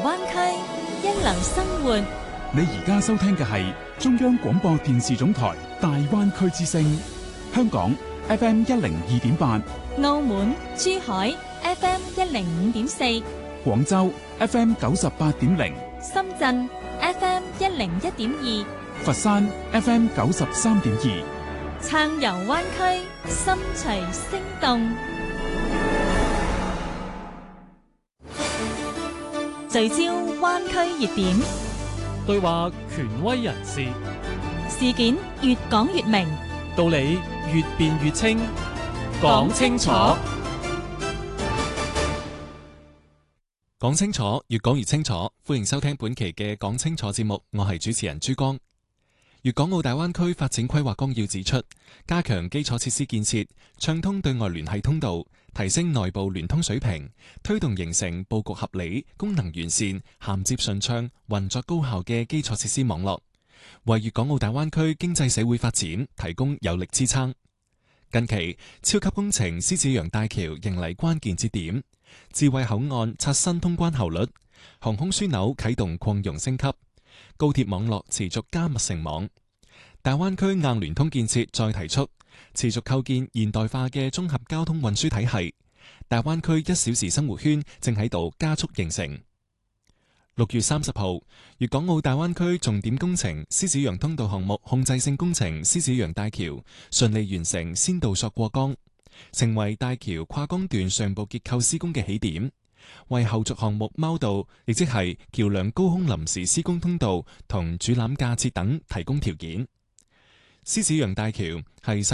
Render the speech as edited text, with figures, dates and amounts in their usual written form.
灣區，一流生活。 你而家收聽嘅係中央廣播電視總台大灣區之聲，香港 FM 102.8， 澳門、珠海 FM 105.4， 廣州 FM 98.0， 深圳 FM 101.2， 佛山 FM 93.2， 暢遊灣區，心隨聲動。聚焦灣區熱點， 對話權威人士， 事件越講越明， 道理越辯越清，講清楚， 講清楚，越講越清楚。歡迎收聽本期嘅講清楚節目，我係主持人朱光。粵港澳大灣區發展規劃綱要指出，加強基礎設施建設，暢通對外聯繫通道，提升內部聯通水平，推動形成佈局合理、功能完善、銜接順暢、運作高效嘅基礎設施網絡，為粵港澳大灣區經濟社會發展提供有力支撐。近期，超級工程獅子洋大橋迎嚟關鍵節點，智慧口岸刷新通關效率，航空樞紐啟動擴容升級，高鐵網絡持續加密成網，大灣區硬聯通建設再提速，持續構建現代化嘅綜合交通運輸體系。大灣區1小時生活圈正喺度加速形成。6月30號，粵港澳大灣區重點工程獅子洋通道項目控制性工程獅子洋大橋順利完成先導索過江，成為大橋跨江段上部結構施工嘅起點，為後續項目貓道，亦即係橋梁高空臨時施工通道同主纜架設等提供條件。獅子洋大橋係